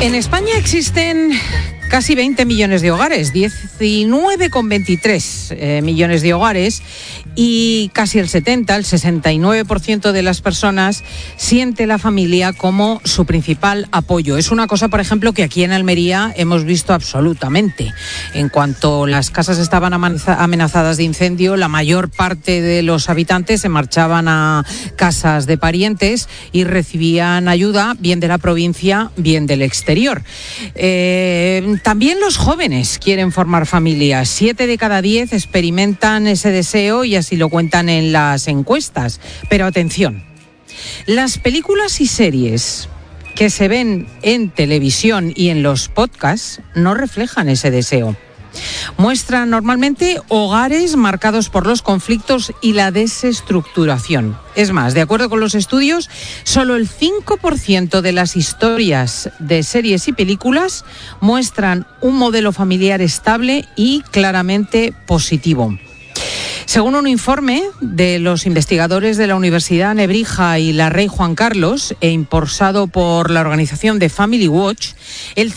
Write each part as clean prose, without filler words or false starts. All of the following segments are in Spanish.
En España existen casi 20 millones de hogares, 19,23 millones de hogares, y casi el 69% de las personas siente la familia como su principal apoyo. Es una cosa, por ejemplo, que aquí en Almería hemos visto absolutamente. En cuanto las casas estaban amenazadas de incendio, la mayor parte de los habitantes se marchaban a casas de parientes y recibían ayuda, bien de la provincia, bien del exterior. También los jóvenes quieren formar familias. 7 de cada 10 experimentan ese deseo y así lo cuentan en las encuestas. Pero atención, las películas y series que se ven en televisión y en los podcasts no reflejan ese deseo. Muestran normalmente hogares marcados por los conflictos y la desestructuración. Es más, de acuerdo con los estudios, solo el 5% de las historias de series y películas muestran un modelo familiar estable y claramente positivo. Según un informe de los investigadores de la Universidad Nebrija y la Rey Juan Carlos, e impulsado por la organización de Family Watch, el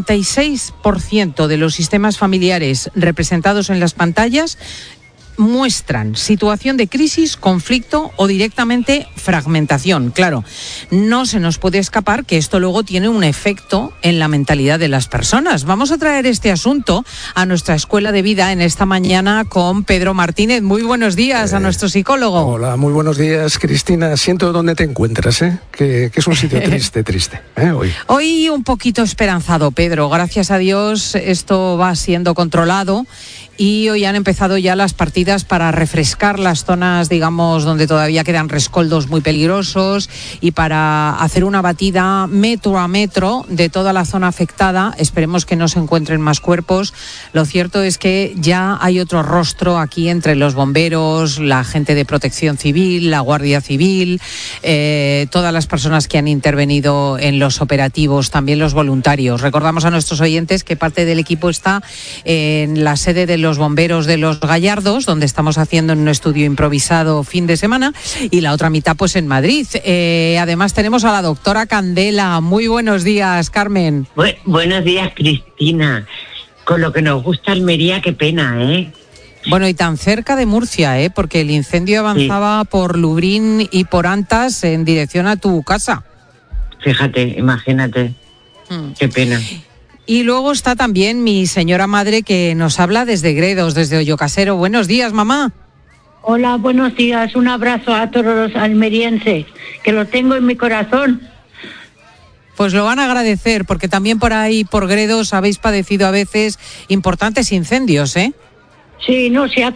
56% de los sistemas familiares representados en las pantallas muestran situación de crisis, conflicto o directamente fragmentación. Claro, no se nos puede escapar que esto luego tiene un efecto en la mentalidad de las personas. Vamos a traer este asunto a nuestra escuela de vida en esta mañana con Pedro Martínez. Muy buenos días a nuestro psicólogo. Hola, muy buenos días, Cristina. Siento dónde te encuentras, que es un sitio triste, hoy. Hoy un poquito esperanzado, Pedro. Gracias a Dios esto va siendo controlado. Y hoy han empezado ya las partidas para refrescar las zonas, digamos, donde todavía quedan rescoldos muy peligrosos y para hacer una batida metro a metro de toda la zona afectada. Esperemos que no se encuentren más cuerpos. Lo cierto es que ya hay otro rostro aquí entre los bomberos, la gente de Protección Civil, la Guardia Civil, todas las personas que han intervenido en los operativos, también los voluntarios. Recordamos a nuestros oyentes que parte del equipo está en la sede de los bomberos de Los Gallardos, donde estamos haciendo un estudio improvisado fin de semana, y la otra mitad pues en Madrid. Además tenemos a la doctora Candela. Muy buenos días, Carmen. Buenos días, Cristina. Con lo que nos gusta Almería, qué pena, Bueno, y tan cerca de Murcia, porque el incendio avanzaba por Lubrín y por Antas en dirección a tu casa. Fíjate, imagínate. Qué pena. Y luego está también mi señora madre que nos habla desde Gredos, desde Ollocasero. Buenos días, mamá. Hola, buenos días. Un abrazo a todos los almerienses, que lo tengo en mi corazón. Pues lo van a agradecer, porque también por ahí, por Gredos, habéis padecido a veces importantes incendios, ¿eh? Sí, no, sí,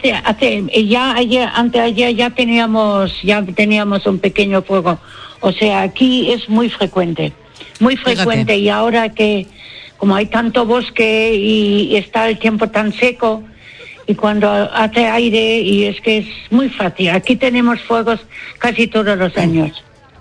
anteayer ya teníamos un pequeño fuego. O sea, aquí es muy frecuente. Fíjate. Y ahora que como hay tanto bosque y está el tiempo tan seco, y cuando hace aire, y es que es muy fácil. Aquí tenemos fuegos casi todos los años.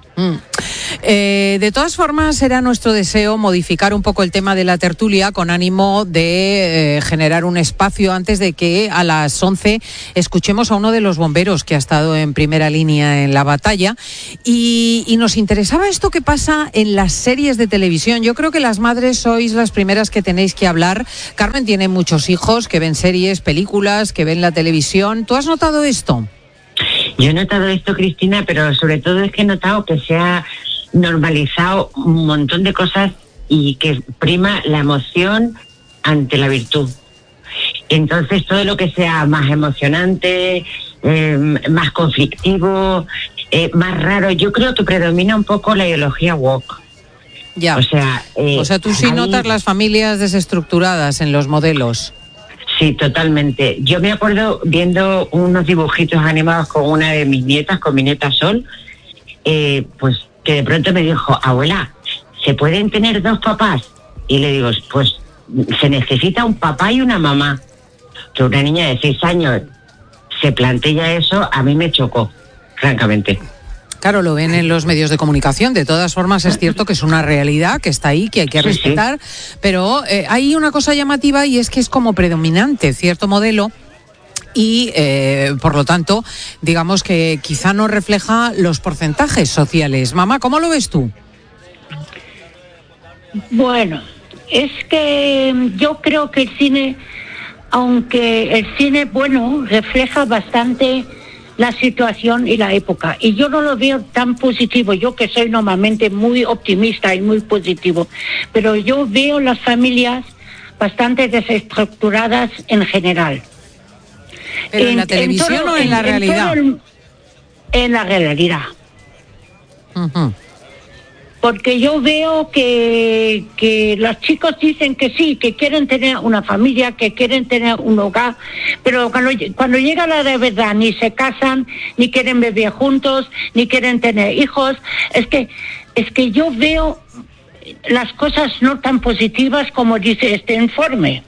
De todas formas, era nuestro deseo modificar un poco el tema de la tertulia con ánimo de generar un espacio antes de que a las 11 escuchemos a uno de los bomberos que ha estado en primera línea en la batalla. Y nos interesaba esto que pasa en las series de televisión. Yo creo que las madres sois las primeras que tenéis que hablar. Carmen tiene muchos hijos que ven series, películas, que ven la televisión. ¿Tú has notado esto? Yo he notado esto, Cristina, pero sobre todo es que he notado que se ha normalizado un montón de cosas y que prima la emoción ante la virtud. Entonces, todo lo que sea más emocionante, más conflictivo, más raro, yo creo que predomina un poco la ideología woke. Ya. O sea, tú sí notas las familias desestructuradas en los modelos. Sí, totalmente. Yo me acuerdo viendo unos dibujitos animados con una de mis nietas, con mi nieta Sol, pues que de pronto me dijo, abuela, ¿se pueden tener dos papás? Y le digo, pues se necesita un papá y una mamá. Que una niña de 6 años se plantea eso, a mí me chocó, francamente. Claro, lo ven en los medios de comunicación. De todas formas, es cierto que es una realidad que está ahí, que hay que respetar. Sí. Pero hay una cosa llamativa y es que es como predominante cierto modelo y, por lo tanto, digamos que quizá no refleja los porcentajes sociales. Mamá, ¿cómo lo ves tú? Bueno, es que yo creo que el cine, aunque el cine, bueno, refleja bastante la situación y la época, y yo no lo veo tan positivo, yo que soy normalmente muy optimista y muy positivo, pero yo veo las familias bastante desestructuradas en general. ¿Pero en la televisión o en la realidad? En la realidad. Uh-huh. Porque yo veo que los chicos dicen que sí, que quieren tener una familia, que quieren tener un hogar, pero cuando llega la de verdad ni se casan, ni quieren vivir juntos, ni quieren tener hijos. Es que yo veo las cosas no tan positivas como dice este informe.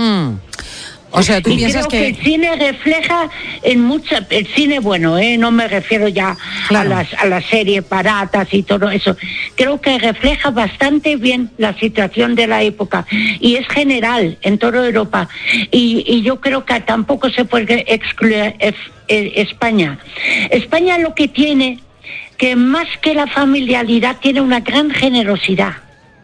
O sea, tú piensas creo que el cine refleja el cine bueno, no me refiero ya claro, a las series baratas y todo eso. Creo que refleja bastante bien la situación de la época y es general en toda Europa. Y yo creo que tampoco se puede excluir España. España lo que tiene, que más que la familiaridad, tiene una gran generosidad.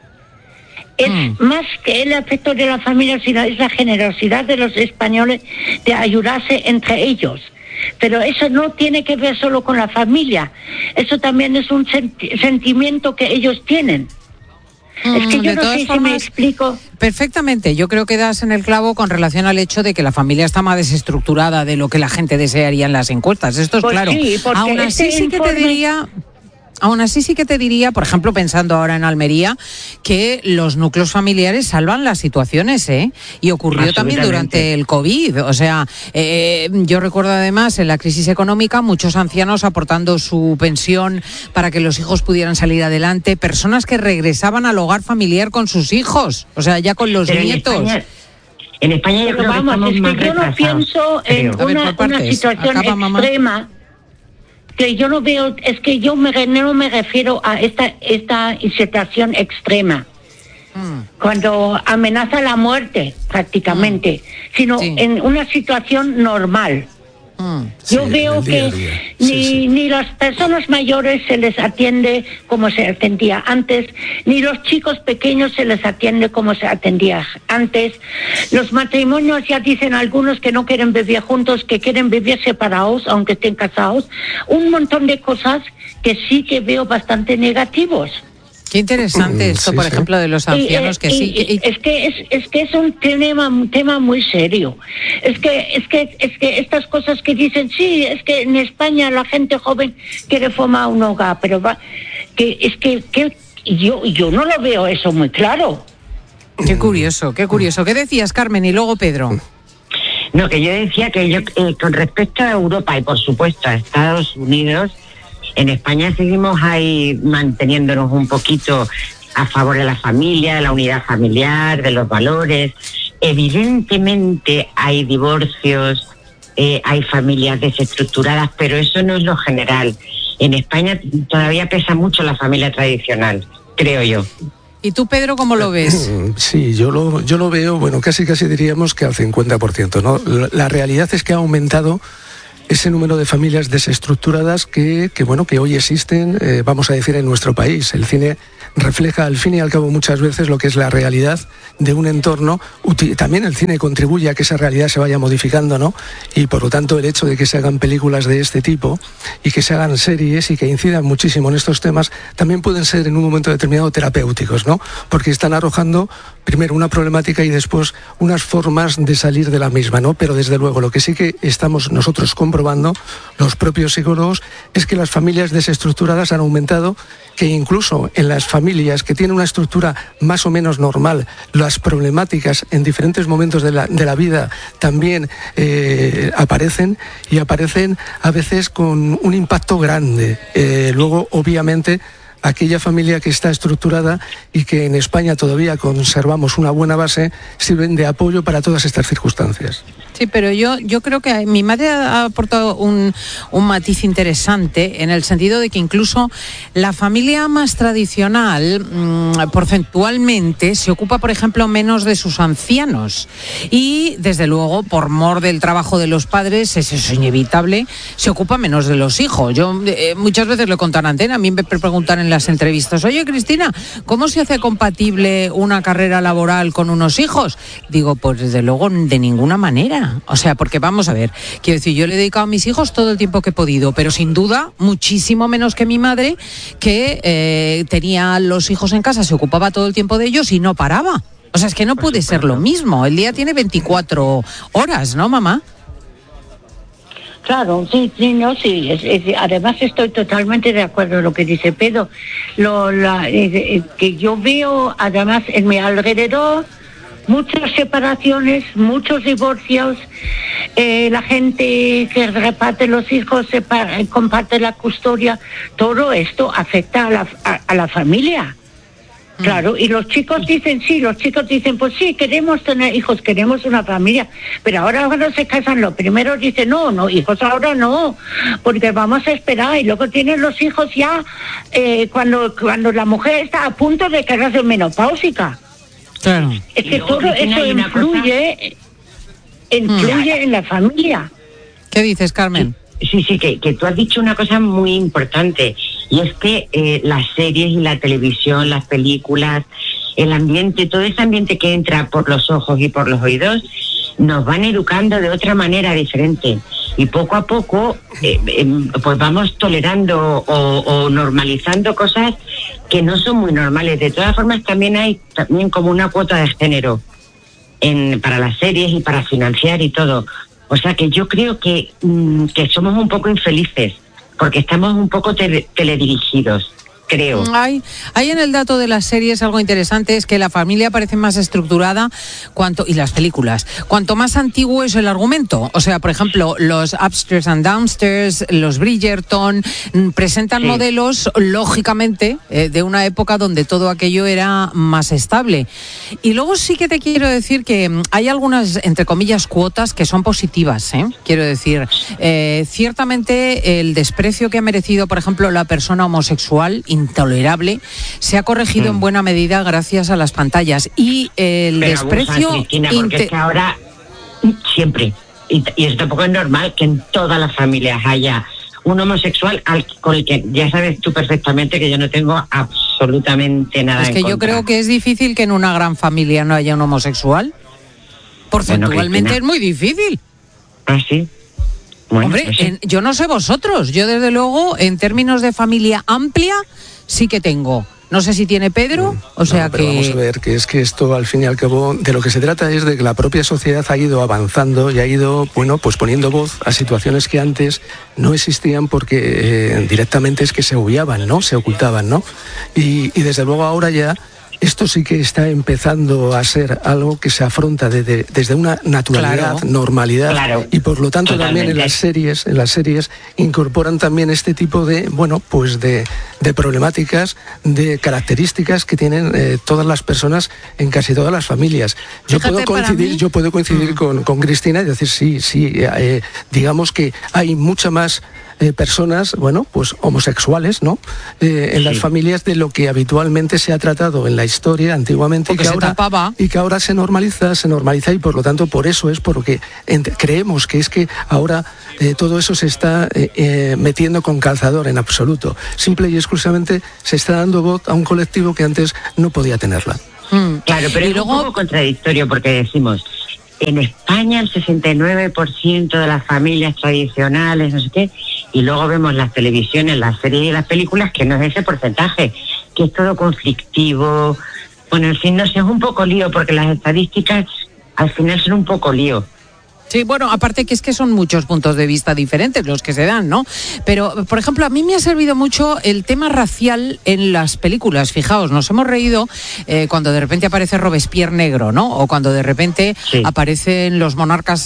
Es más que el afecto de la familia, sino es la generosidad de los españoles de ayudarse entre ellos. Pero eso no tiene que ver solo con la familia. Eso también es un sentimiento que ellos tienen. Es que yo no sé si me explico. Perfectamente, yo creo que das en el clavo con relación al hecho de que la familia está más desestructurada de lo que la gente desearía en las encuestas. Esto es claro. Sí, aún así sí que te diría... Aún así sí que te diría, por ejemplo, pensando ahora en Almería, que los núcleos familiares salvan las situaciones, ¿eh? Y ocurrió también durante el COVID. O sea, yo recuerdo además en la crisis económica muchos ancianos aportando su pensión para que los hijos pudieran salir adelante, personas que regresaban al hogar familiar con sus hijos, o sea, ya con los nietos. En España yo creo que estamos más yo no pienso en una situación extrema. Que yo no veo, es que yo no me refiero a esta situación extrema, cuando amenaza la muerte prácticamente, sino en una situación normal. Yo veo que ni las personas mayores se les atiende como se atendía antes, ni los chicos pequeños se les atiende como se atendía antes. Los matrimonios ya dicen algunos que no quieren vivir juntos, que quieren vivir separados, aunque estén casados. Un montón de cosas que sí que veo bastante negativos. Qué interesante esto, por ejemplo, de los ancianos que sí. Es que es un tema muy serio. Es que estas cosas que dicen, sí, es que en España la gente joven quiere formar un hogar, pero yo no lo veo eso muy claro. Qué curioso, qué curioso. ¿Qué decías, Carmen? Y luego Pedro. No, que yo decía que con respecto a Europa y por supuesto a Estados Unidos, en España seguimos ahí manteniéndonos un poquito a favor de la familia, de la unidad familiar, de los valores. Evidentemente hay divorcios, hay familias desestructuradas, pero eso no es lo general. En España todavía pesa mucho la familia tradicional, creo yo. ¿Y tú, Pedro, cómo lo ves? Sí, yo lo veo, bueno, casi diríamos que al 50%, ¿no? La realidad es que ha aumentado ese número de familias desestructuradas que hoy existen, vamos a decir, en nuestro país. El cine refleja, al fin y al cabo, muchas veces lo que es la realidad de un entorno. También el cine contribuye a que esa realidad se vaya modificando, ¿no? Y por lo tanto el hecho de que se hagan películas de este tipo y que se hagan series y que incidan muchísimo en estos temas también pueden ser en un momento determinado terapéuticos, ¿no? Porque están arrojando primero una problemática y después unas formas de salir de la misma, ¿no? Pero desde luego lo que sí que estamos nosotros comprobando, los propios psicólogos, es que las familias desestructuradas han aumentado, que incluso en las familias que tienen una estructura más o menos normal, las problemáticas en diferentes momentos de la vida también aparecen, y aparecen a veces con un impacto grande. Luego, obviamente, aquella familia que está estructurada y que en España todavía conservamos una buena base, sirven de apoyo para todas estas circunstancias. Sí, pero yo creo que mi madre ha aportado un matiz interesante en el sentido de que incluso la familia más tradicional porcentualmente se ocupa, por ejemplo, menos de sus ancianos y, desde luego, por mor del trabajo de los padres, eso es inevitable, se ocupa menos de los hijos. Yo muchas veces lo he contado en antena, a mí me preguntan en las entrevistas, oye Cristina, ¿cómo se hace compatible una carrera laboral con unos hijos? Digo, pues desde luego de ninguna manera. O sea, porque vamos a ver, quiero decir, yo le he dedicado a mis hijos todo el tiempo que he podido, pero sin duda muchísimo menos que mi madre, que tenía los hijos en casa, se ocupaba todo el tiempo de ellos y no paraba. O sea, es que no puede ser lo mismo. El día tiene 24 horas, ¿no, mamá? Claro, sí, además estoy totalmente de acuerdo con lo que dice Pedro. Que yo veo, además, en mi alrededor, muchas separaciones, muchos divorcios, la gente que reparte los hijos, comparte la custodia, todo esto afecta a la familia. Claro, y los chicos dicen, pues sí, queremos tener hijos, queremos una familia, pero ahora cuando se casan, lo primero dicen, no, hijos ahora no, porque vamos a esperar, y luego tienen los hijos ya cuando la mujer está a punto de quedarse menopáusica. Claro. Es que todo eso influye en la familia. ¿Qué dices, Carmen? Sí, que tú has dicho una cosa muy importante, y es que las series y la televisión, las películas, el ambiente, todo ese ambiente que entra por los ojos y por los oídos, nos van educando de otra manera diferente. Y poco a poco pues vamos tolerando o normalizando cosas que no son muy normales. De todas formas, también hay como una cuota de género para las series y para financiar y todo. O sea que yo creo que somos un poco infelices, porque estamos un poco teledirigidos, creo. Hay en el dato de las series algo interesante, es que la familia parece más estructurada y las películas, cuanto más antiguo es el argumento. O sea, por ejemplo, los Upstairs and Downstairs, los Bridgerton, presentan modelos, lógicamente, de una época donde todo aquello era más estable. Y luego sí que te quiero decir que hay algunas, entre comillas, cuotas que son positivas, ¿eh? Quiero decir, ciertamente el desprecio que ha merecido, por ejemplo, la persona homosexual, intolerable, se ha corregido en buena medida gracias a las pantallas, y el desprecio abusan, Cristina, porque es que ahora siempre, y eso tampoco es normal, que en todas las familias haya un homosexual con el que ya sabes tú perfectamente que yo no tengo absolutamente nada en contra. Es que yo creo que es difícil que en una gran familia no haya un homosexual. Porcentualmente es muy difícil. ¿Ah, sí? Bueno, hombre, pues sí. yo no sé vosotros, yo desde luego en términos de familia amplia sí que tengo. No sé si tiene Pedro, pero vamos a ver, que es que esto al fin y al cabo de lo que se trata es de que la propia sociedad ha ido avanzando y ha ido, pues poniendo voz a situaciones que antes no existían porque directamente es que se obviaban, ¿no? Se ocultaban, ¿no? Y desde luego ahora ya esto sí que está empezando a ser algo que se afronta desde una naturalidad, normalidad, y por lo tanto también en las series incorporan también este tipo de, pues de problemáticas, de características que tienen todas las personas en casi todas las familias. Yo puedo coincidir con Cristina y decir sí, digamos que hay mucha más personas, pues homosexuales, ¿no? En las familias de lo que habitualmente se ha tratado en la historia antiguamente, y que ahora se normaliza y por lo tanto por eso es porque creemos que es que ahora todo eso se está metiendo con calzador en absoluto. Simple y exclusivamente se está dando voz a un colectivo que antes no podía tenerla. Claro, pero es un poco contradictorio porque decimos, en España el 69% de las familias tradicionales, no sé qué, y luego vemos las televisiones, las series y las películas que no es ese porcentaje, que es todo conflictivo. Bueno, en fin, no sé, es un poco lío porque las estadísticas al final son un poco lío. Sí, bueno, aparte que es que son muchos puntos de vista diferentes los que se dan, ¿no? Pero, por ejemplo, a mí me ha servido mucho el tema racial en las películas. Fijaos, nos hemos reído cuando de repente aparece Robespierre negro, ¿no? O cuando de repente aparecen los monarcas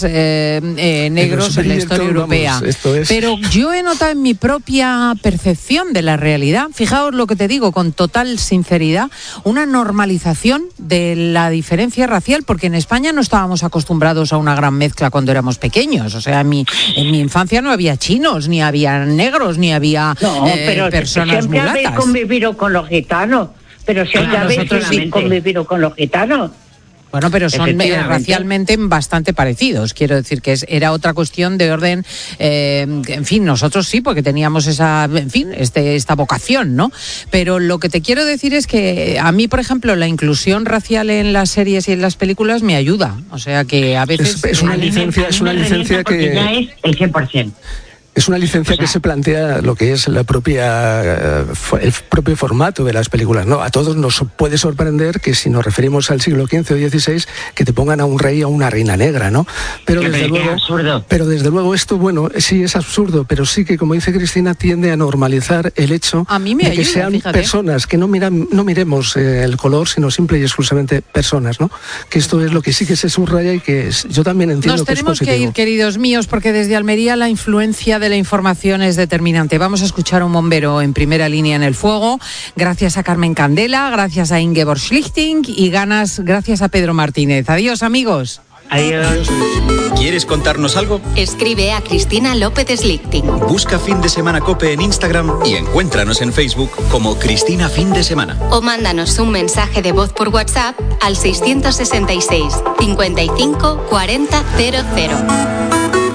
negros en la historia europea. Pero yo he notado en mi propia percepción de la realidad, fijaos lo que te digo con total sinceridad, una normalización de la diferencia racial, porque en España no estábamos acostumbrados a una gran mezcla cuando éramos pequeños. O sea, en mi infancia no había chinos, ni había negros, ni había personas siempre mulatas. Habéis convivido con los gitanos, pero siempre habéis convivido con los gitanos. Bueno, pero son racialmente bastante parecidos. Quiero decir que era otra cuestión de orden. En fin, nosotros sí, porque teníamos esta vocación, ¿no? Pero lo que te quiero decir es que a mí, por ejemplo, la inclusión racial en las series y en las películas me ayuda. O sea que a veces es una licencia que ya es el 100%. Es una licencia que se plantea lo que es el propio formato de las películas, ¿no? A todos nos puede sorprender que si nos referimos al siglo XV o XVI, que te pongan a un rey o a una reina negra, ¿no? Pero desde luego esto, bueno, sí es absurdo, pero sí que, como dice Cristina, tiende a normalizar el hecho de que sean personas, que no miremos el color, sino simple y exclusivamente personas, ¿no? Que esto es lo que sí que se subraya y que yo también entiendo que es positivo. Nos tenemos que ir, queridos míos, porque desde Almería la influencia de la información es determinante. Vamos a escuchar a un bombero en primera línea en el fuego. Gracias a Carmen Candela, gracias a Ingeborg Schlichting y gracias a Pedro Martínez. Adiós, amigos. Adiós. ¿Quieres contarnos algo? Escribe a Cristina López Schlichting. Busca Fin de Semana COPE en Instagram y encuéntranos en Facebook como Cristina Fin de Semana. O mándanos un mensaje de voz por WhatsApp al 666 55 40 00.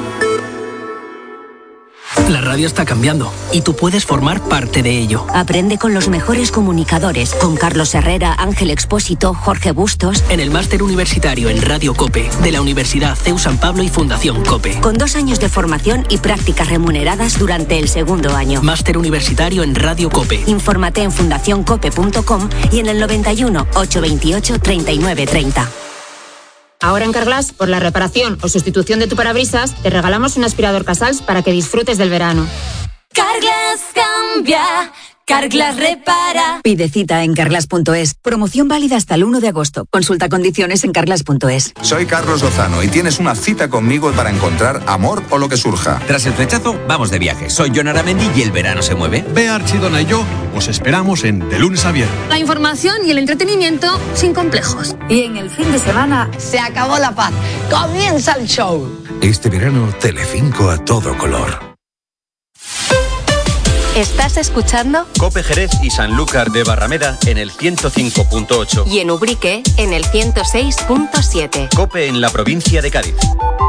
La radio está cambiando y tú puedes formar parte de ello. Aprende con los mejores comunicadores, con Carlos Herrera, Ángel Expósito, Jorge Bustos. En el máster universitario en Radio COPE de la Universidad CEU San Pablo y Fundación COPE. Con 2 años de formación y prácticas remuneradas durante el segundo año. Máster universitario en Radio COPE. Infórmate en fundacioncope.com y en el 91 828 3930. Ahora en Carglass, por la reparación o sustitución de tu parabrisas, te regalamos un aspirador Casals para que disfrutes del verano. Carglass cambia, Carglass repara. Pide cita en carglass.es. Promoción válida hasta el 1 de agosto. Consulta condiciones en carglass.es. Soy Carlos Lozano y tienes una cita conmigo para encontrar amor o lo que surja. Tras el flechazo, vamos de viaje. Soy Jon Aramendi y el verano se mueve. Bea Archidona y yo os esperamos en De Lunes a Viernes. La información y el entretenimiento sin complejos. Y en el fin de semana se acabó la paz. Comienza el show. Este verano, Telecinco a todo color. ¿Estás escuchando? COPE Jerez y Sanlúcar de Barrameda en el 105.8. Y en Ubrique en el 106.7. COPE en la provincia de Cádiz.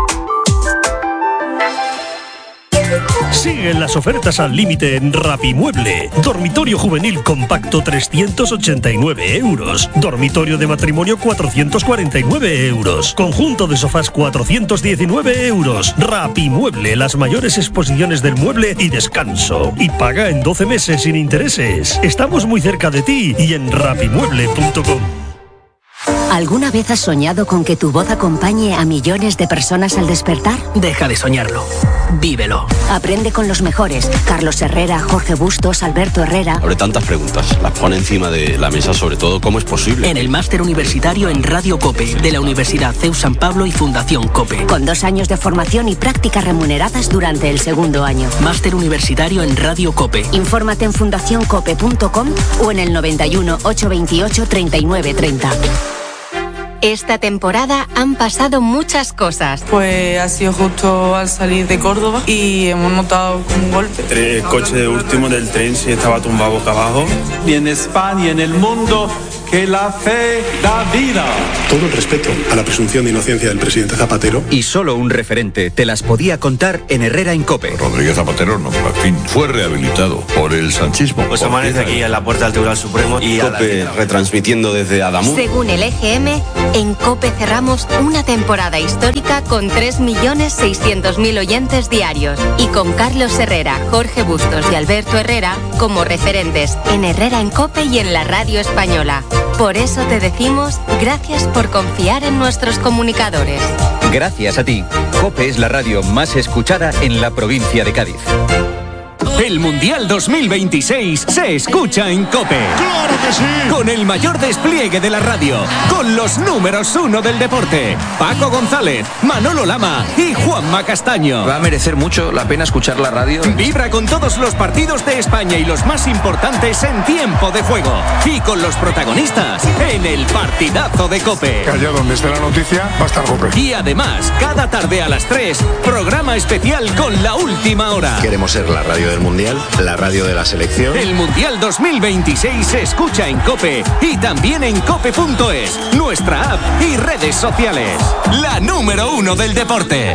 Siguen las ofertas al límite en Rapimueble. Dormitorio juvenil compacto 389 euros. Dormitorio de matrimonio 449 euros. Conjunto de sofás 419 euros. Rapimueble, las mayores exposiciones del mueble y descanso. Y paga en 12 meses sin intereses. Estamos muy cerca de ti y en rapimueble.com. ¿Alguna vez has soñado con que tu voz acompañe a millones de personas al despertar? Deja de soñarlo. Vívelo. Aprende con los mejores. Carlos Herrera, Jorge Bustos, Alberto Herrera. Abre tantas preguntas, las pone encima de la mesa, sobre todo, ¿cómo es posible? En el máster universitario en Radio COPE de la Universidad CEU San Pablo y Fundación COPE. Con 2 años de formación y prácticas remuneradas durante el segundo año. Máster universitario en Radio COPE. Infórmate en fundacioncope.com o en el 91 828 3930. Esta temporada han pasado muchas cosas. Pues ha sido justo al salir de Córdoba y hemos notado un golpe. El coche último del tren se estaba tumbado boca abajo. Y en España y en el mundo, que la fe da vida. Todo el respeto a la presunción de inocencia del presidente Zapatero. Y solo un referente te las podía contar en Herrera en COPE. Rodríguez Zapatero, no, en fin, fue rehabilitado por el sanchismo. Pues amanece aquí en la puerta del Tribunal Supremo y COPE retransmitiendo desde Adamuz. Según el EGM, en COPE cerramos una temporada histórica con 3.600.000 oyentes diarios y con Carlos Herrera, Jorge Bustos y Alberto Herrera como referentes en Herrera en COPE y en la radio española. Por eso te decimos gracias por confiar en nuestros comunicadores. Gracias a ti, COPE es la radio más escuchada en la provincia de Cádiz. El Mundial 2026 se escucha en COPE. ¡Claro que sí! Con el mayor despliegue de la radio, con los números 1 del deporte, Paco González, Manolo Lama y Juanma Castaño. Va a merecer mucho la pena escuchar la radio. Vibra con todos los partidos de España y los más importantes en tiempo de juego. Y con los protagonistas en el partidazo de COPE. Que allá donde esté la noticia va a estar COPE. Y además, cada tarde a las 3, programa especial con La Última Hora. Queremos ser la radio del mundo Mundial, la radio de la selección. El Mundial 2026 se escucha en COPE y también en cope.es, nuestra app y redes sociales. La número 1 del deporte.